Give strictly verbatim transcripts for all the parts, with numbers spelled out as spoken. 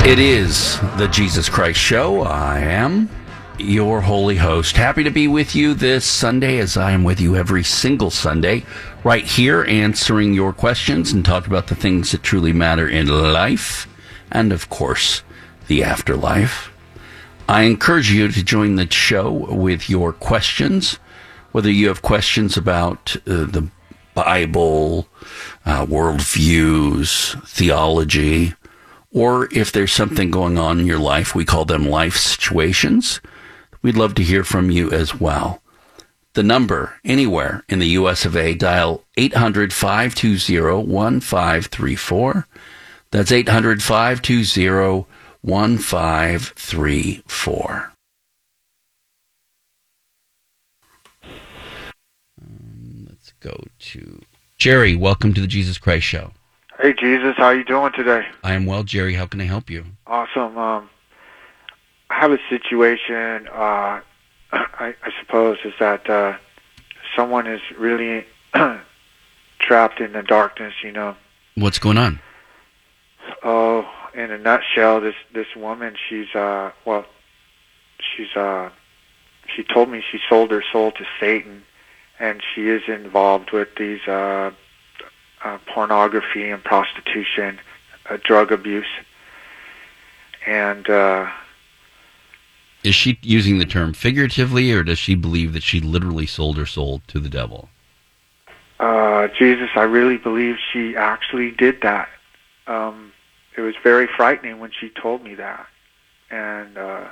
It is the Jesus Christ Show. I am your holy host. Happy to be with you this Sunday, as I am with you every single Sunday, right here answering your questions and talk about the things that truly matter in life and, of course, the afterlife. I encourage you to join the show with your questions, whether you have questions about uh, the Bible, uh, worldviews, theology, or if there's something going on in your life. We call them life situations. We'd love to hear from you as well. The number, anywhere in the U S of A, dial eight hundred, five two zero, one five three four. That's eight hundred, five two zero, one five three four. Um, let's go to Jerry. Welcome to the Jesus Christ Show. Hey, Jesus, how you doing today? I am well, Jerry. How can I help you? Awesome. Um, I have a situation, uh, I, I suppose, is that uh, someone is really trapped in the darkness, you know. What's going on? Oh, in a nutshell, this this woman, she's, uh, well, she's, uh, she told me she sold her soul to Satan, and she is involved with these, uh, Uh, pornography and prostitution, uh, drug abuse, and uh, is she using the term figuratively, or does she believe that she literally sold her soul to the devil? Uh, Jesus, I really believe she actually did that. Um, it was very frightening when she told me that, and uh,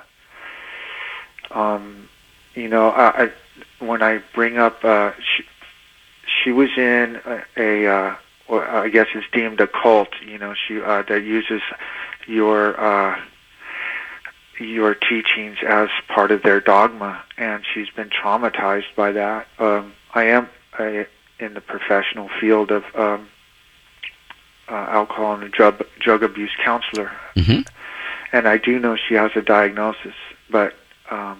um, you know, I, I, when I bring up, uh, she, she was in a. a uh, Well, I guess it's deemed a cult, you know, she uh, that uses your uh, your teachings as part of their dogma, and she's been traumatized by that. Um, I am a, in the professional field of um, uh, alcohol and drug, drug abuse counselor, mm-hmm. and I do know she has a diagnosis, but um,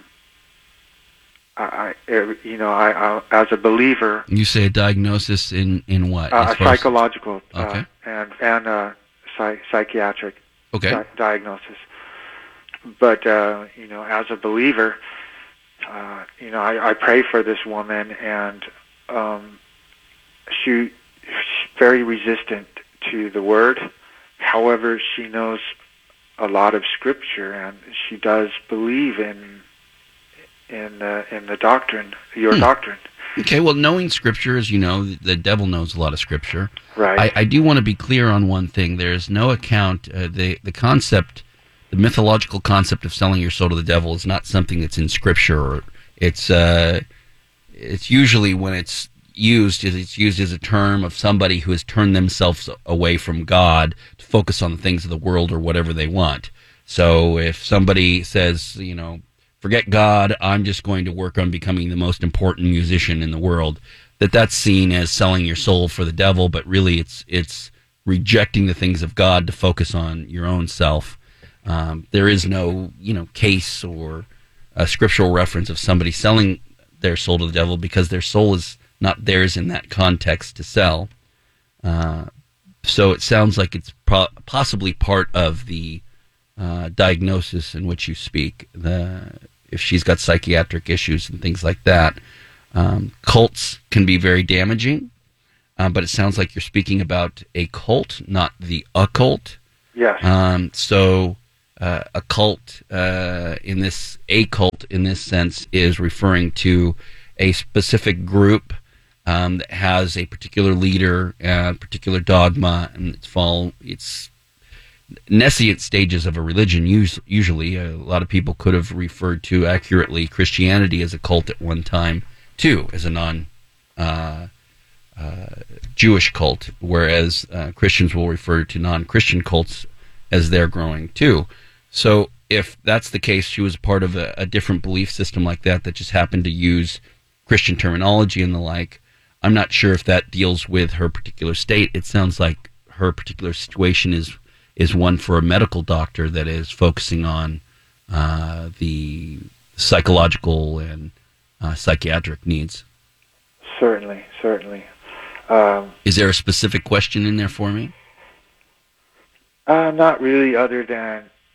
I, I, you know, I, I, as a believer. You say a diagnosis in, in what? Uh, a psychological as... okay. uh, and and uh, psych, psychiatric okay. di- diagnosis. But uh, you know, as a believer, uh, you know, I, I pray for this woman, and um, she, she's very resistant to the Word. However, she knows a lot of Scripture, and she does believe in. in the in the doctrine, your hmm. doctrine. Okay, well, knowing Scripture, as you know, the devil knows a lot of Scripture. Right. I, I do want to be clear on one thing. There's no account, uh, the, the concept, the mythological concept of selling your soul to the devil is not something that's in Scripture. Or it's, uh, it's usually when it's used, it's used as a term of somebody who has turned themselves away from God to focus on the things of the world or whatever they want. So if somebody says, you know, forget God, I'm just going to work on becoming the most important musician in the world, that that's seen as selling your soul for the devil, but really it's it's rejecting the things of God to focus on your own self. Um, there is no, you know, case or a scriptural reference of somebody selling their soul to the devil, because their soul is not theirs in that context to sell. Uh, so it sounds like it's pro- possibly part of the uh, diagnosis in which you speak. The If she's got psychiatric issues and things like that. Um, cults can be very damaging, uh, but it sounds like you're speaking about a cult, not the occult. Yes. Um, so uh, a cult uh, in this, a cult in this sense, is referring to a specific group um, that has a particular leader, a particular dogma, and it's fall. It's nascent stages of a religion. Usually, a lot of people could have referred to accurately Christianity as a cult at one time, too, as a non uh, uh, Jewish cult, whereas uh, Christians will refer to non-Christian cults as they're growing, too. So if that's the case, she was part of a, a different belief system like that that just happened to use Christian terminology and the like. I'm not sure if that deals with her particular state. It sounds like her particular situation is is one for a medical doctor that is focusing on uh, the psychological and uh, psychiatric needs. Certainly, certainly. Um, is there a specific question in there for me? Uh, not really, other than,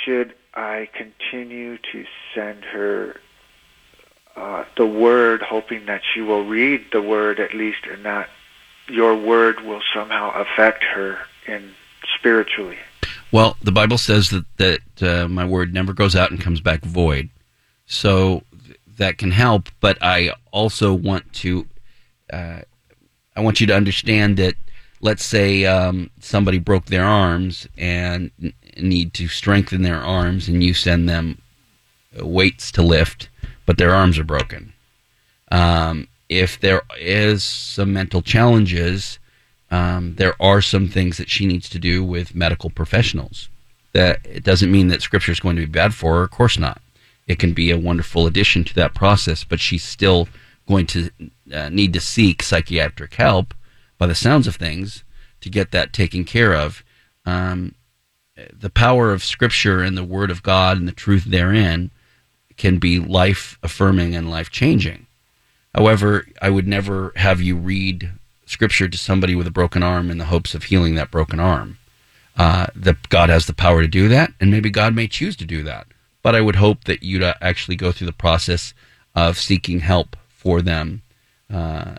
should I continue to send her uh, the Word, hoping that she will read the Word at least, and that your Word will somehow affect her in spiritually? Well, the Bible says that, that uh, my Word never goes out and comes back void. So th- that can help, but I also want to, uh, I want you to understand that, let's say um, somebody broke their arms and n- need to strengthen their arms, and you send them weights to lift, but their arms are broken. Um, if there is some mental challenges, um, there are some things that she needs to do with medical professionals. That it doesn't mean that Scripture is going to be bad for her. Of course not. It can be a wonderful addition to that process, but she's still going to uh, need to seek psychiatric help, by the sounds of things, to get that taken care of. Um, the power of Scripture and the Word of God and the truth therein can be life-affirming and life-changing. However, I would never have you read Scripture to somebody with a broken arm in the hopes of healing that broken arm. Uh, the, God has the power to do that, and maybe God may choose to do that. But I would hope that you'd actually go through the process of seeking help for them uh,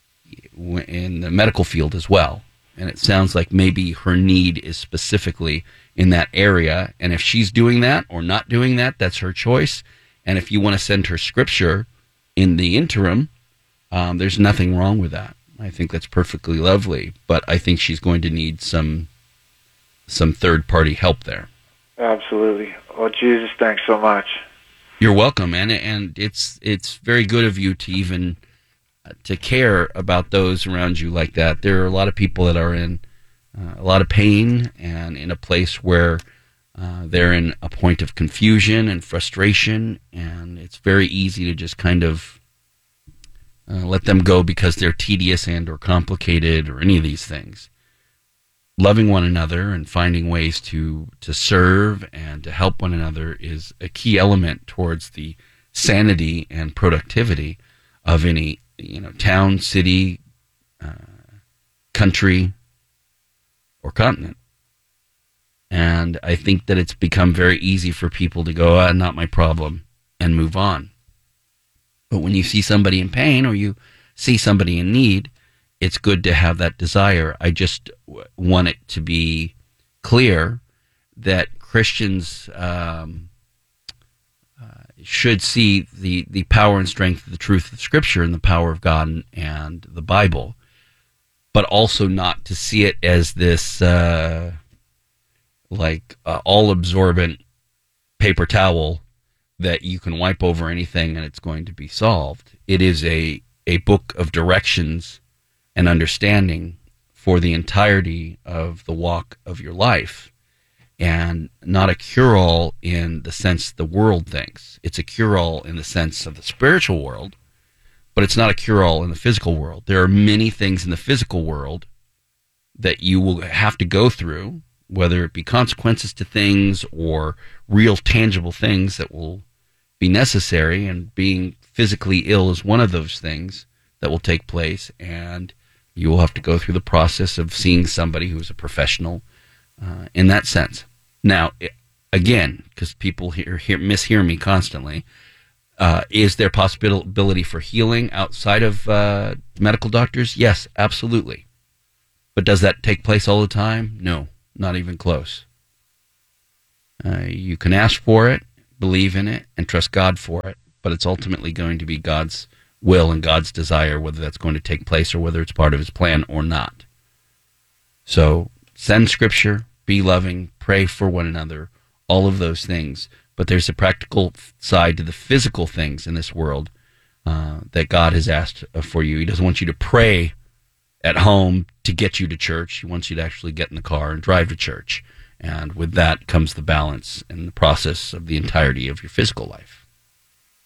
in the medical field as well. And it sounds like maybe her need is specifically in that area. And if she's doing that or not doing that, that's her choice. And if you want to send her Scripture in the interim, um, there's nothing wrong with that. I think that's perfectly lovely. But I think she's going to need some some third-party help there. Absolutely. Well, Jesus, thanks so much. You're welcome. And, and it's it's very good of you to even to care about those around you like that. There are a lot of people that are in uh, a lot of pain and in a place where uh, they're in a point of confusion and frustration, and it's very easy to just kind of uh, let them go because they're tedious and or complicated or any of these things. Loving one another and finding ways to, to serve and to help one another is a key element towards the sanity and productivity of any you know, town, city, uh, country, or continent. And I think that it's become very easy for people to go, ah, not my problem, and move on. But when you see somebody in pain or you see somebody in need, it's good to have that desire. I just w- want it to be clear that Christians um, uh, should see the, the power and strength of the truth of Scripture and the power of God and, and the Bible, but also not to see it as this uh, like uh, all-absorbent paper towel that you can wipe over anything and it's going to be solved. It is a, a book of directions and understanding for the entirety of the walk of your life, and not a cure-all in the sense the world thinks. It's a cure-all in the sense of the spiritual world, but it's not a cure-all in the physical world. There are many things in the physical world that you will have to go through, whether it be consequences to things or real tangible things that will be necessary, and being physically ill is one of those things that will take place, and you will have to go through the process of seeing somebody who is a professional uh, in that sense. Now, again, because people hear, hear, mishear me constantly, uh, is there possibility for healing outside of uh, medical doctors? Yes, absolutely. But does that take place all the time? No, not even close. Uh, you can ask for it, believe in it, and trust God for it, but it's ultimately going to be God's will and God's desire, whether that's going to take place or whether it's part of His plan or not. So send Scripture, be loving, pray for one another, all of those things. But there's a practical side to the physical things in this world uh, that God has asked for you. He doesn't want you to pray at home to get you to church. He wants you to actually get in the car and drive to church. And with that comes the balance and the process of the entirety of your physical life.